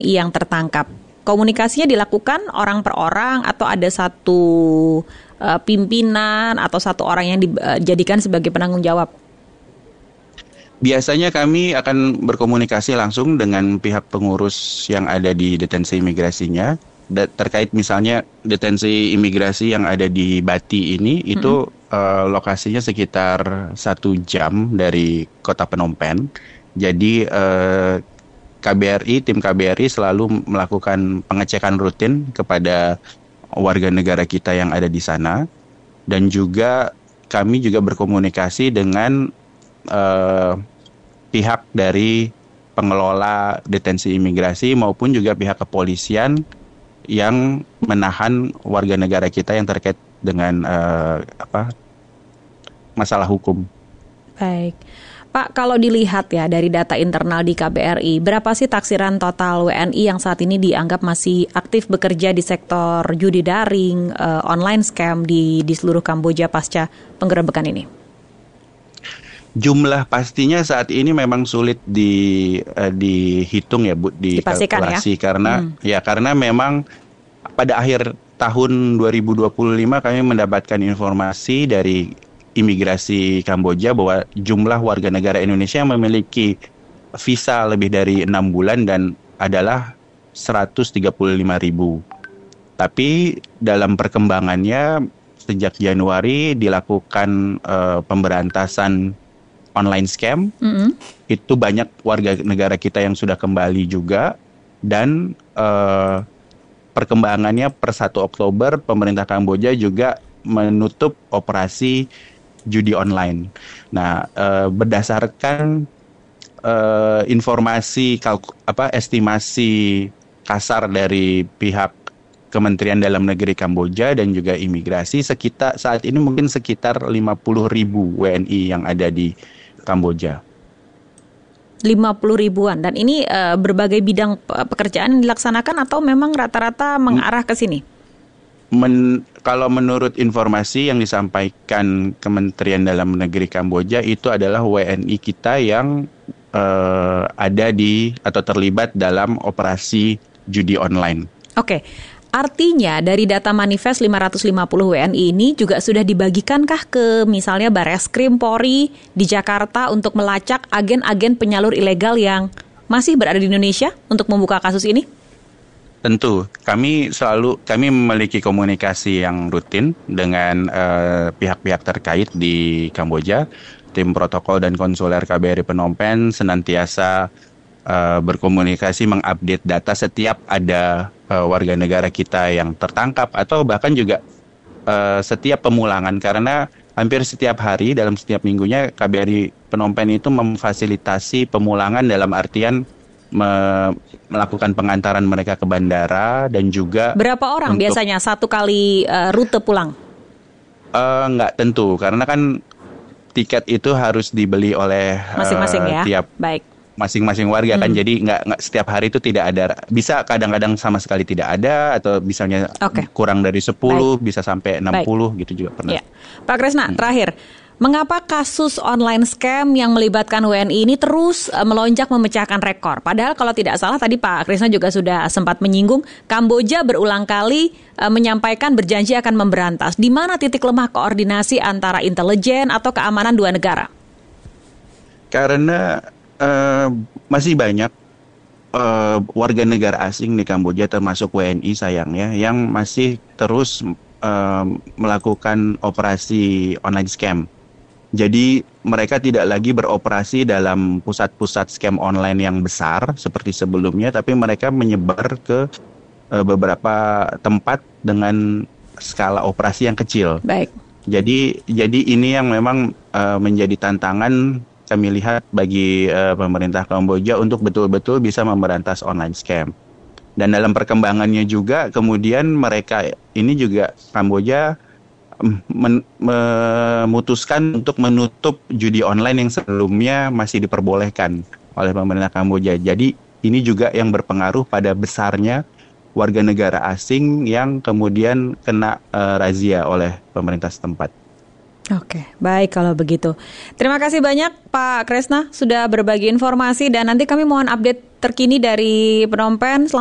yang tertangkap. Komunikasinya dilakukan orang per orang atau ada satu pimpinan atau satu orang yang dijadikan sebagai penanggung jawab? Biasanya kami akan berkomunikasi langsung dengan pihak pengurus yang ada di detensi imigrasinya. Terkait misalnya detensi imigrasi yang ada di Bati ini, itu lokasinya sekitar 1 jam dari kota Phnom Penh. Jadi tim KBRI selalu melakukan pengecekan rutin kepada warga negara kita yang ada di sana. Dan juga kami juga berkomunikasi dengan pihak dari pengelola detensi imigrasi maupun juga pihak kepolisian yang menahan warga negara kita yang terkait dengan masalah hukum. Baik. Pak, kalau dilihat ya dari data internal di KBRI, berapa sih taksiran total WNI yang saat ini dianggap masih aktif bekerja di sektor judi daring, online scam di seluruh Kamboja pasca penggerebekan ini? Jumlah pastinya saat ini memang sulit dihitung ya Bu, dikalkulasi ya. Karena memang pada akhir tahun 2025 kami mendapatkan informasi dari imigrasi Kamboja bahwa jumlah warga negara Indonesia yang memiliki visa lebih dari 6 bulan dan adalah 135.000. Tapi dalam perkembangannya sejak Januari dilakukan pemberantasan online scam, itu banyak warga negara kita yang sudah kembali juga, dan perkembangannya per 1 Oktober pemerintah Kamboja juga menutup operasi judi online. Nah, berdasarkan informasi estimasi kasar dari pihak Kementerian Dalam Negeri Kamboja dan juga imigrasi, saat ini mungkin sekitar 50.000 WNI yang ada di Kamboja. 50.000-an, dan ini berbagai bidang pekerjaan yang dilaksanakan atau memang rata-rata mengarah ke sini? Kalau menurut informasi yang disampaikan Kementerian Dalam Negeri Kamboja, itu adalah WNI kita yang ada di atau terlibat dalam operasi judi online. Oke. Artinya dari data manifest 550 WNI ini juga sudah dibagikankah ke misalnya Bareskrim Polri di Jakarta untuk melacak agen-agen penyalur ilegal yang masih berada di Indonesia untuk membuka kasus ini? Tentu, kami memiliki komunikasi yang rutin dengan pihak-pihak terkait di Kamboja. Tim protokol dan konsuler KBRI Phnom Penh senantiasa berkomunikasi, mengupdate data setiap ada warga negara kita yang tertangkap atau bahkan juga setiap pemulangan, karena hampir setiap hari dalam setiap minggunya KBRI Phnom Penh itu memfasilitasi pemulangan dalam artian melakukan pengantaran mereka ke bandara dan juga. Berapa orang biasanya satu kali rute pulang? Nggak tentu, karena kan tiket itu harus dibeli oleh masing-masing ya. Tiap baik. Masing-masing warga kan, jadi nggak setiap hari itu tidak ada, bisa kadang-kadang sama sekali tidak ada, atau misalnya kurang dari 10, bisa sampai 60 gitu juga pernah. Ya. Pak Kresna, terakhir, mengapa kasus online scam yang melibatkan WNI ini terus melonjak memecahkan rekor? Padahal kalau tidak salah tadi Pak Kresna juga sudah sempat menyinggung, Kamboja berulang kali menyampaikan berjanji akan memberantas. Di mana titik lemah koordinasi antara intelijen atau keamanan dua negara? Karena masih banyak warga negara asing di Kamboja termasuk WNI sayangnya yang masih terus melakukan operasi online scam. Jadi mereka tidak lagi beroperasi dalam pusat-pusat scam online yang besar seperti sebelumnya, tapi mereka menyebar ke beberapa tempat dengan skala operasi yang kecil. Baik. Jadi ini yang memang menjadi tantangan kami lihat bagi pemerintah Kamboja untuk betul-betul bisa memberantas online scam. Dan dalam perkembangannya juga kemudian mereka ini juga Kamboja memutuskan untuk menutup judi online yang sebelumnya masih diperbolehkan oleh pemerintah Kamboja. Jadi ini juga yang berpengaruh pada besarnya warga negara asing yang kemudian kena razia oleh pemerintah setempat. Oke, baik kalau begitu. Terima kasih banyak Pak Kresna sudah berbagi informasi dan nanti kami mohon update terkini dari Phnom Penh.